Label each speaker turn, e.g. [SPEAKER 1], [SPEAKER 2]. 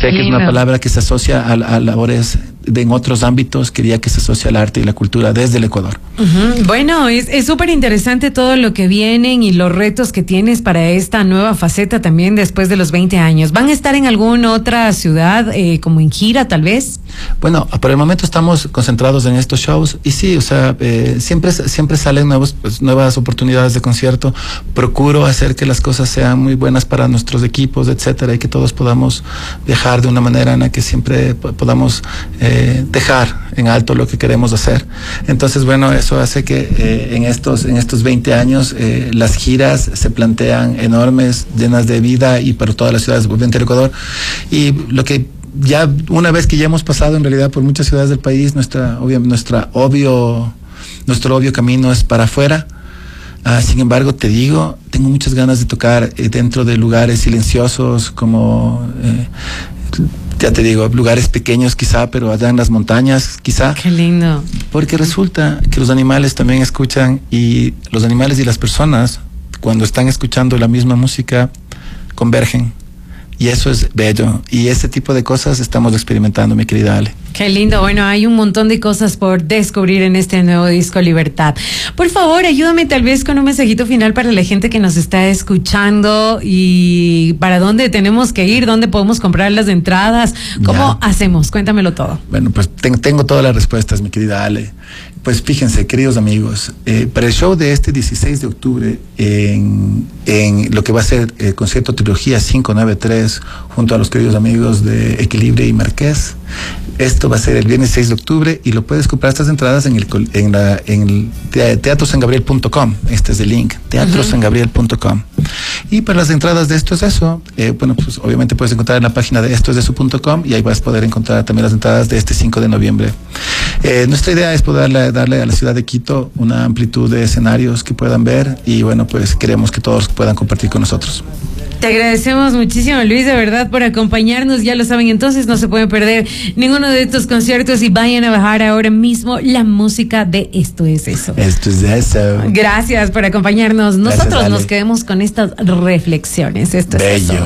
[SPEAKER 1] sé que es una palabra que se asocia a labores en otros ámbitos, quería que se asocie al arte y la cultura desde el Ecuador.
[SPEAKER 2] Bueno, es súper interesante todo lo que vienen y los retos que tienes para esta nueva faceta también después de los 20 años. ¿Van a estar en alguna otra ciudad, como en gira tal vez?
[SPEAKER 1] Bueno, por el momento estamos concentrados en estos shows y sí, o sea, siempre salen nuevas oportunidades de concierto. Procuro hacer que las cosas sean muy buenas para nuestros equipos, etcétera, y que todos podamos viajar de una manera en la que siempre podamos dejar en alto lo que queremos hacer. Entonces, bueno, eso hace que en estos 20 años las giras se plantean enormes, llenas de vida y para todas las ciudades del Ecuador. Y lo que ya una vez que ya hemos pasado en realidad por muchas ciudades del país, nuestro obvio camino es para afuera. Sin embargo, te digo, tengo muchas ganas de tocar dentro de lugares silenciosos como ya te digo, lugares pequeños quizá, pero allá en las montañas quizá.
[SPEAKER 2] Qué lindo.
[SPEAKER 1] Porque resulta que los animales también escuchan, y los animales y las personas, cuando están escuchando la misma música, convergen. Y eso es bello. Y ese tipo de cosas estamos experimentando, mi querida Ale.
[SPEAKER 2] Qué lindo. Bueno, hay un montón de cosas por descubrir en este nuevo disco Libertad. Por favor, ayúdame tal vez con un mensajito final para la gente que nos está escuchando y para dónde tenemos que ir, dónde podemos comprar las entradas, cómo hacemos. Cuéntamelo todo.
[SPEAKER 1] Bueno, pues tengo todas las respuestas, mi querida Ale. Pues fíjense, queridos amigos, para el show de este 16 de octubre, en lo que va a ser el concierto Trilogía 593, junto a los queridos amigos de Equilibre y Marqués, esto va a ser el viernes 6 de octubre y lo puedes comprar estas entradas en el teatrosangabriel.com. Este es el link, teatrosangabriel.com. Y para las entradas de Esto es Eso, bueno, pues obviamente puedes encontrar en la página de estoeseso.com y ahí vas a poder encontrar también las entradas de este 5 de noviembre. Nuestra idea es poder darle a la ciudad de Quito una amplitud de escenarios que puedan ver y bueno, pues queremos que todos puedan compartir con nosotros.
[SPEAKER 2] Te agradecemos muchísimo, Luis, de verdad, por acompañarnos. Ya lo saben, entonces no se pueden perder ninguno de estos conciertos y vayan a bajar ahora mismo la música de Esto es Eso.
[SPEAKER 1] Esto es Eso.
[SPEAKER 2] Gracias por acompañarnos. Nosotros nos quedemos con estas reflexiones. Esto es Eso.